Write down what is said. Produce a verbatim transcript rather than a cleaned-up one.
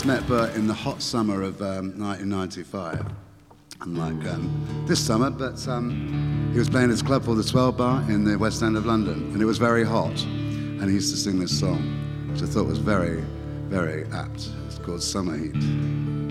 first met Bert in the hot summer of um, nineteen ninety-five. Unlike um, this summer, but um, he was playing his club called the twelve Bar in the West End of London, and it was very hot. And he used to sing this song, which I thought was very, very apt. It's called Summer Heat.